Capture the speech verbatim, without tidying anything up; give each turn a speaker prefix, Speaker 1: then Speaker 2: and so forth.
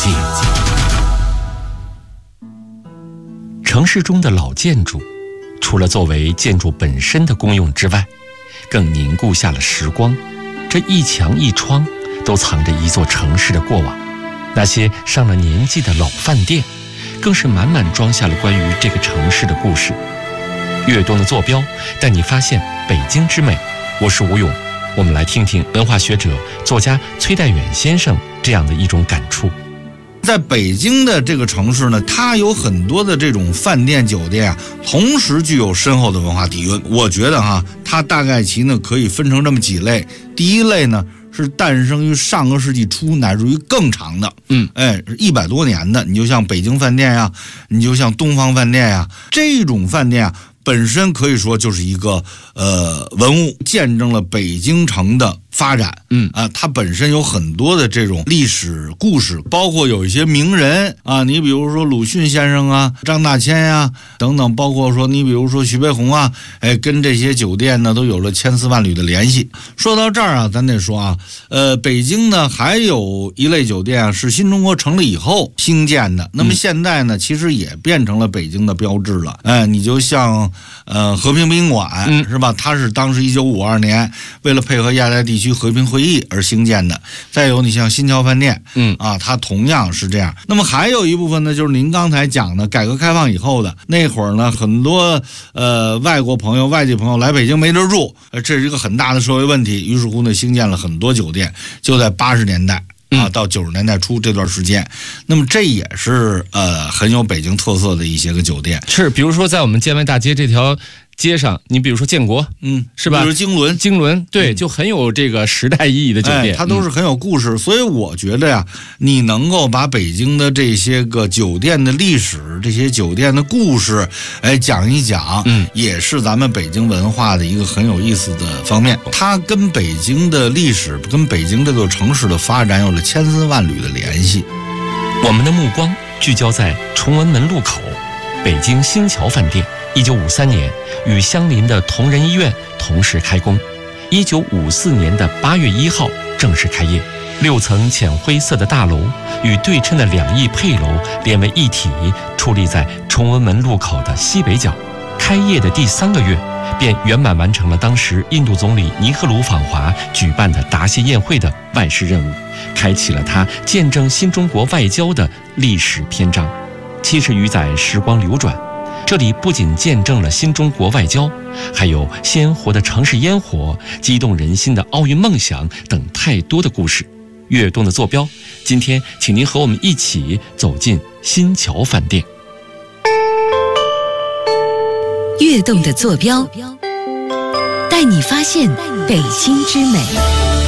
Speaker 1: 界。城市中的老建筑，除了作为建筑本身的功用之外，更凝固下了时光。这一墙一窗都藏着一座城市的过往。那些上了年纪的老饭店，更是满满装下了关于这个城市的故事。跃动的坐标带你发现北京之美。我是吴勇，我们来听听文化学者、作家崔代远先生这样的一种感触。
Speaker 2: 在北京的这个城市呢，它有很多的这种饭店酒店啊，同时具有深厚的文化底蕴。我觉得哈，它大概其呢可以分成这么几类。第一类呢是诞生于上个世纪初乃至于更长的，嗯，哎，一百多年的。你就像北京饭店呀，你就像东方饭店呀，这种饭店啊，本身可以说就是一个呃文物，见证了北京城的发展。嗯啊，它本身有很多的这种历史故事，包括有一些名人啊，你比如说鲁迅先生啊、张大千呀、啊、等等，包括说你比如说徐悲鸿啊，哎，跟这些酒店呢都有了千丝万缕的联系。说到这儿啊，咱得说啊，呃，北京呢还有一类酒店啊是新中国成立以后兴建的，那么现在呢、嗯、其实也变成了北京的标志了。哎，你就像呃和平宾馆、嗯、是吧？它是当时一九五二年为了配合亚太地区和平会议而兴建的。再有你像新桥饭店，嗯啊，它同样是这样。那么还有一部分呢，就是您刚才讲的改革开放以后的那会儿呢，很多呃外国朋友、外地朋友来北京没地住，呃，这是一个很大的社会问题。于是乎呢，兴建了很多酒店，就在八十年代啊到九十年代初这段时间。那么这也是呃很有北京特色的一些个酒店。
Speaker 1: 是，比如说在我们建外大街这条街上，你比如说建国，嗯，是吧？
Speaker 2: 比如经纶，
Speaker 1: 经纶，对、嗯，就很有这个时代意义的酒店，
Speaker 2: 哎、它都是很有故事、嗯。所以我觉得呀，你能够把北京的这些个酒店的历史、这些酒店的故事，哎，讲一讲，嗯，也是咱们北京文化的一个很有意思的方面。它跟北京的历史、跟北京这座城市的发展有了千丝万缕的联系。
Speaker 1: 我们的目光聚焦在崇文门路口，北京新桥饭店。一九五三年与相邻的同仁医院同时开工，一九五四年的八月一号正式开业。六层浅灰色的大楼与对称的两翼配楼连为一体，矗立在崇文门路口的西北角。开业的第三个月，便圆满完成了当时印度总理尼赫鲁访华举办的答谢宴会的万事任务，开启了他见证新中国外交的历史篇章。七十余载时光流转，这里不仅见证了新中国外交，还有鲜活的城市烟火、激动人心的奥运梦想等太多的故事。跃动的坐标，今天请您和我们一起走进新桥饭店。
Speaker 3: 跃动的坐标，带你发现北京之美。